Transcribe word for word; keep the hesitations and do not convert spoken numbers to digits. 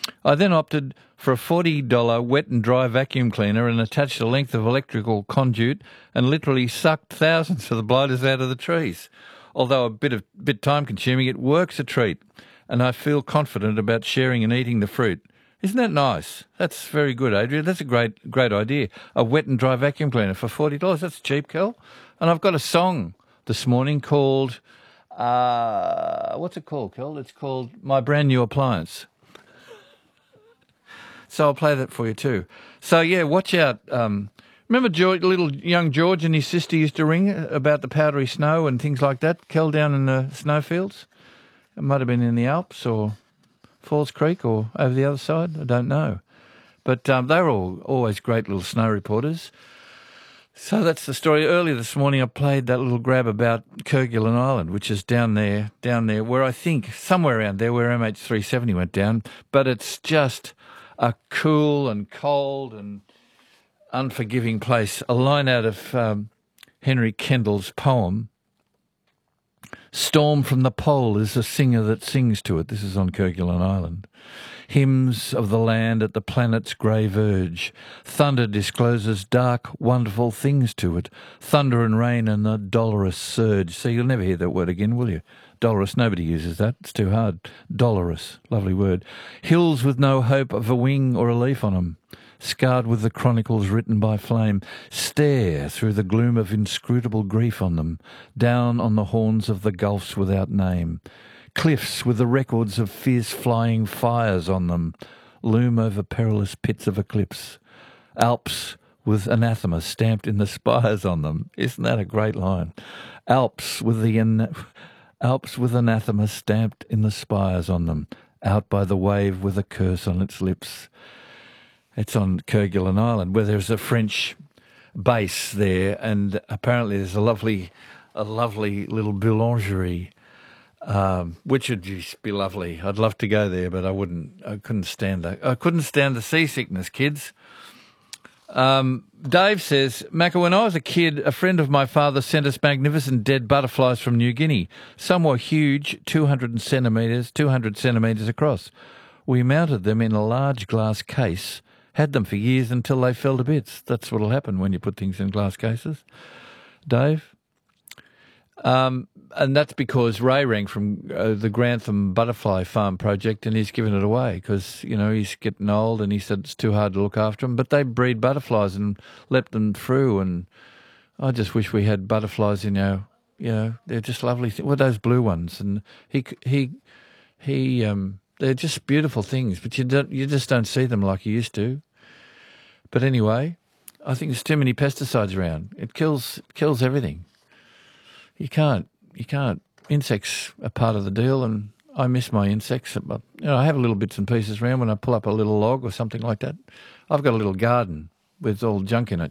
I then opted for a forty dollars wet and dry vacuum cleaner and attached a length of electrical conduit and literally sucked thousands of the blighters out of the trees. Although a bit of bit time consuming, it works a treat, and I feel confident about sharing and eating the fruit. Isn't that nice? That's very good, Adrian. That's a great great idea. A wet and dry vacuum cleaner for forty dollars. That's cheap, Kel. And I've got a song this morning called, uh, what's it called, Kel? It's called My Brand New Appliance. So I'll play that for you too. So, yeah, watch out. Um, remember George, little young George and his sister used to ring about the powdery snow and things like that, Kel, down in the snowfields? It might have been in the Alps or Falls Creek or over the other side. I don't know. But um, they were all always great little snow reporters. So that's the story. Earlier this morning I played that little grab about Kerguelen Island, which is down there, down there where I think, somewhere around there where M H three seventy went down. But it's just a cool and cold and unforgiving place. A line out of um, Henry Kendall's poem, Storm from the Pole is a singer that sings to it. This is on Kerguelen Island. Hymns of the land at the planet's grey verge. Thunder discloses dark, wonderful things to it. Thunder and rain and the dolorous surge. So you'll never hear that word again, will you? Dolorous, nobody uses that. It's too hard. Dolorous, lovely word. Hills with no hope of a wing or a leaf on them. Scarred with the chronicles written by flame, stare through the gloom of inscrutable grief on them, down on the horns of the gulfs without name. Cliffs with the records of fierce flying fires on them, loom over perilous pits of eclipse. Alps with anathema stamped in the spires on them. Isn't that a great line? Alps with the an- Alps with anathema stamped in the spires on them, out by the wave with a curse on its lips. It's on Kerguelen Island, where there's a French base there, and apparently there's a lovely, a lovely little boulangerie, um, which would just be lovely. I'd love to go there, but I wouldn't. I couldn't stand that. I couldn't stand the seasickness, kids. Um, Dave says, Macca, when I was a kid, a friend of my father sent us magnificent dead butterflies from New Guinea. Some were huge, two hundred centimetres, two hundred centimetres across. We mounted them in a large glass case, had them for years until they fell to bits. That's what'll happen when you put things in glass cases. Dave? Um, and that's because Ray rang from uh, the Grantham Butterfly Farm project, and he's given it away because, you know, he's getting old and he said it's too hard to look after them. But they breed butterflies and let them through, and I just wish we had butterflies in our, you know, they're just lovely things. Well, those blue ones. And he, he, he, um, they're just beautiful things, but you don't, you just don't see them like you used to. But anyway, I think there's too many pesticides around. It kills kills everything. You can't, you can't. Insects are part of the deal, and I miss my insects. But, you know, I have little bits and pieces around when I pull up a little log or something like that. I've got a little garden with all junk in it.